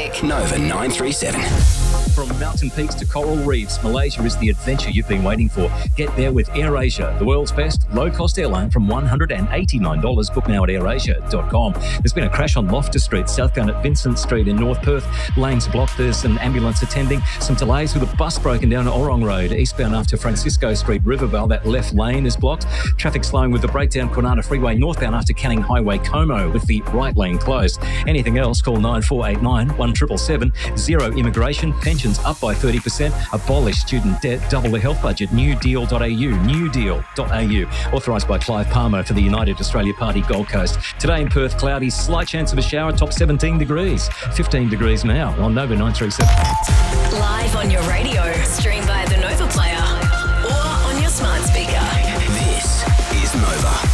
traffic. Nova 937. From mountain peaks to coral reefs, Malaysia is the adventure you've been waiting for. Get there with AirAsia, the world's best low-cost airline from $189. Book now at airasia.com. There's been a crash on Loftus Street, southbound at Vincent Street in North Perth. Lanes blocked. There's an ambulance attending. Some delays with a bus broken down at Orong Road, eastbound after Francisco Street, Rivervale. That left lane is blocked. Traffic slowing with the breakdown Kwinana Freeway, northbound after Canning Highway, Como, with the right lane closed. Anything else, call 9489 1777. Zero immigration. Pensions up by 30%. Abolish student debt. Double the health budget. Newdeal.au. Newdeal.au. Authorised by Clive Palmer for the United Australia Party Gold Coast. Today in Perth, cloudy, slight chance of a shower, top 17 degrees. 15 degrees now on Nova 937. Live on your radio. Stream via the Nova Player or on your smart speaker. This is Nova.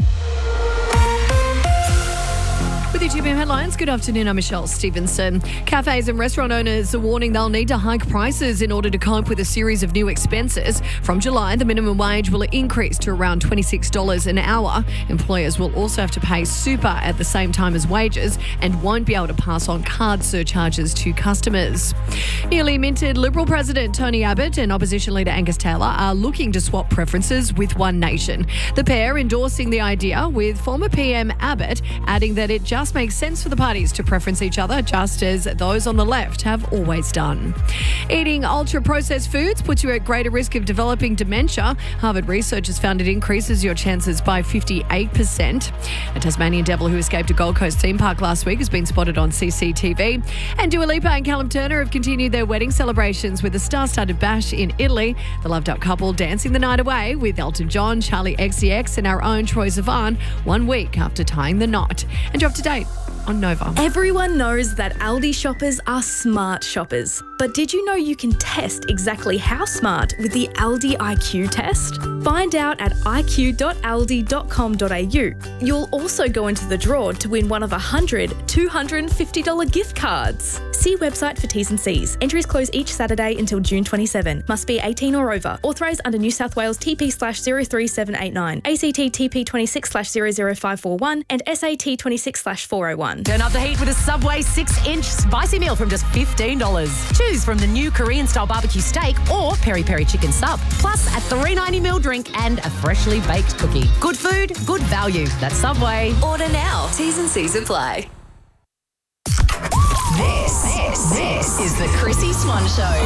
With your 2 p.m. headlines, good afternoon, I'm Michelle Stevenson. Cafes and restaurant owners are warning they'll need to hike prices in order to cope with a series of new expenses. From July, the minimum wage will increase to around $26 an hour. Employers will also have to pay super at the same time as wages and won't be able to pass on card surcharges to customers. Newly minted Liberal President Tony Abbott and opposition leader Angus Taylor are looking to swap preferences with One Nation. The pair endorsing the idea, with former PM Abbott adding that it just makes sense for the parties to preference each other, just as those on the left have always done. Eating ultra-processed foods puts you at greater risk of developing dementia. Harvard researchers found it increases your chances by 58%. A Tasmanian devil who escaped a Gold Coast theme park last week has been spotted on CCTV. And Dua Lipa and Callum Turner have continued their wedding celebrations with a star-studded bash in Italy. The loved-up couple dancing the night away with Elton John, Charlie XCX and our own Troye Sivan 1 week after tying the knot. And you're up to date on Nova. Everyone knows that Aldi shoppers are smart shoppers. But did you know you can test exactly how smart with the Aldi IQ test? Find out at iq.aldi.com.au. You'll also go into the draw to win one of 100 $250 gift cards. See website for T's and C's. Entries close each Saturday until June 27. Must be 18 or over. Authorised under New South Wales TP/03789, ACT TP 26/00541 and SAT 26/401. Turn up the heat with a Subway 6-inch spicy meal from just $15. Choose from the new Korean-style barbecue steak or peri-peri chicken sub. Plus a $3.90 drink and a freshly baked cookie. Good food, good value. That's Subway. Order now. T's and C's apply. This is the Chrissy Swan Show.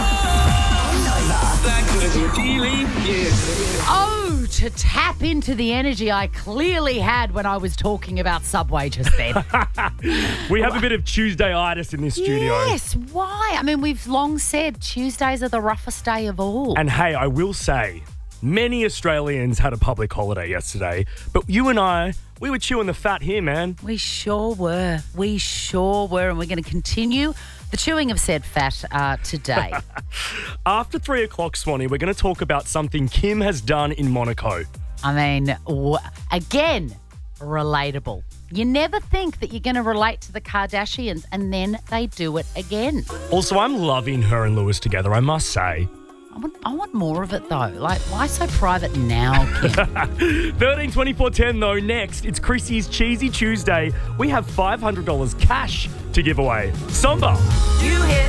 Oh, to tap into the energy I clearly had when I was talking about Subway just then. We have a bit of Tuesday-itis in this studio. Yes, why? I mean, we've long said Tuesdays are the roughest day of all. And hey, I will say, many Australians had a public holiday yesterday, but you and I, we were chewing the fat here, man. We sure were. And we're going to continue the chewing of said fat today. After 3 o'clock, Swanee, we're going to talk about something Kim has done in Monaco. I mean, again, relatable. You never think that you're going to relate to the Kardashians, and then they do it again. Also, I'm loving her and Lewis together, I must say. I want more of it, though. Like, why so private now, Kim? 13 24 10, though. Next, it's Chrissy's Cheesy Tuesday. We have $500 cash to give away. Samba. You hit